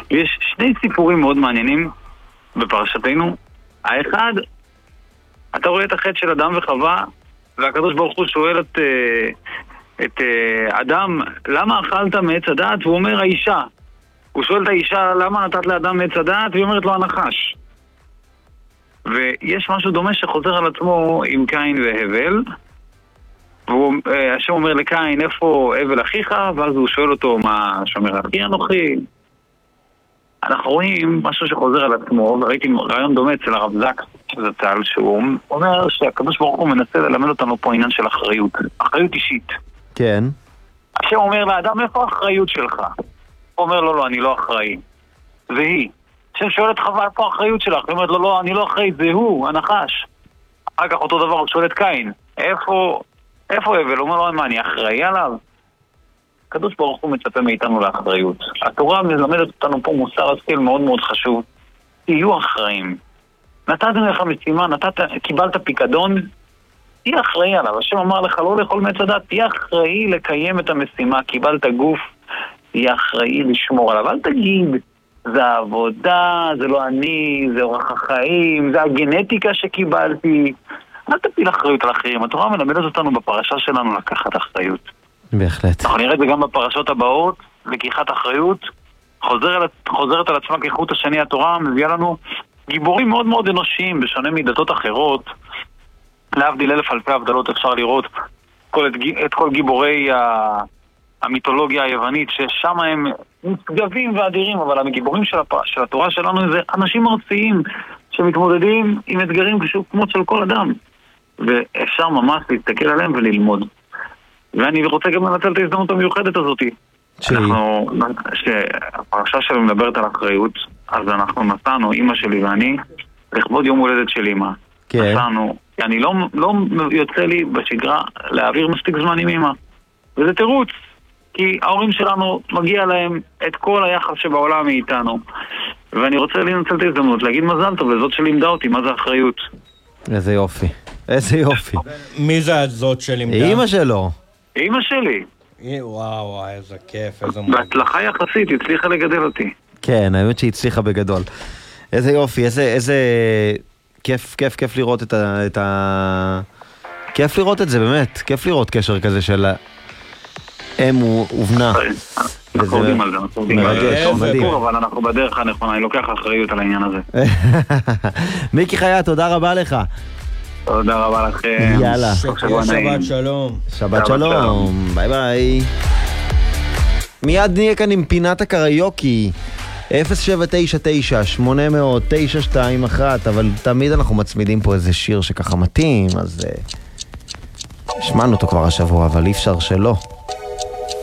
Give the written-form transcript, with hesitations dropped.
יש שני סיפורים מאוד מעניינים בפרשתנו. האחד, אתה רואה את החטא של אדם וחווה, והקדוש ברוך הוא שואל את אדם, למה אכלת מעץ הדעת? והוא אומר, האישה. הוא שואל את האישה, למה נתת לאדם מעץ הדעת? והיא אומרת לו, הנחש. ויש משהו דומה שחוזר על עצמו עם קין והבל. השם אומר לקין, איפה הבל אחיך? ואז הוא שואל אותו, מה שומר אחי אנוכי? אנחנו רואים משהו שחוזר על עצמו, וראיתי רעיון דומה אצל הרב זק, שזה צהל, שהוא אומר שהקדוש ברוך הוא מנסה ללמד אותנו פה עניין של אחריות, אחריות אישית. כן. השם אומר לאדם, איפה האחריות שלך? הוא אומר לו, לא, אני לא אחראי. והיא. השם שואל את חווה, איפה האחריות שלך? היא אומרת לו, לא, אני לא אחראי, זה הוא, הנחש. אחר כך אותו דבר, הוא שואל את קין, איפה הבל? הוא אומר לו, מה, אני אחראי עליו? הקדוש ברוך הוא מצפה מאיתנו לאחריות. התורה מלמדת אותנו פה מוסר השכל מאוד מאוד חשוב. תהיו אחראים. נתתם לך משימה, קיבלת פיקדון, תהיה אחראי עליו. השם אמר לך לא לאכול מעץ הדעת, תהיה אחראי לקיים את המשימה. קיבלת גוף, תהיה אחראי לשמור עליו. אל תגיד, זה העבודה, זה לא אני, זה אורח החיים, זה הגנטיקה שקיבלתי. אל תפיל אחריות על אחרים. התורה מלמדת אותנו בפרשה שלנו לקחת אחריות. בהחלט. אנחנו נראה את זה גם בפרשות הבאות, לקיחת אחריות, חוזרת על עצמה כחוט השני. התורה מביאה לנו גיבורים מאוד מאוד אנושיים, בשונה מדתות אחרות, להבדיל אלף אלפי הבדלות. אפשר לראות את כל גיבורי המיתולוגיה היוונית, ששם הם נשגבים ואדירים, אבל הגיבורים של התורה שלנו זה אנשים ארציים, שמתמודדים עם אתגרים כמו של כל אדם, ואפשר ממש להסתכל עליהם וללמוד. ואני רוצה גם לנצל את ההזדמנות המיוחדת הזאת. שהפרשה שלנו מדברת על אחריות, אז אנחנו נסענו, אמא שלי ואני, לכבוד יום הולדת של אמא. נסענו, אני לא יוצא לי בשגרה להעביר מספיק זמן עם אמא. וזה תירוץ, כי ההורים שלנו מגיע להם את כל היחס שבעולם מאיתנו. ואני רוצה לנצל את ההזדמנות, להגיד מזל טוב לזאת שלימדה אותי, מה זה אחריות. איזה יופי, איזה יופי. מי זה הזאת שלימדה? אמא שלו. אמא שלי. וואו, איזה כיף, איזה בהצלחה יחסית, הצליחה לגדל אותי. כן, האמת שהיא הצליחה בגדול. איזה יופי, איזה כיף לראות כיף לראות את זה, באמת. כיף לראות קשר כזה של אם ובנה. אנחנו עובדים על זה, אנחנו עובדים על זה. אבל אנחנו בדרך הנכונה, אני לוקח אחריות על העניין הזה. מיקי חיה, תודה רבה לך. תודה רבה לכם. יאללה. שבת שלום. שבת שלום. ביי ביי. מיד נהיה כאן עם פינת הקריוקי. 0799-800-921, אבל תמיד אנחנו מצמידים פה איזה שיר שככה מתאים, אז שמענו אותו כבר השבוע, אבל אי אפשר שלא.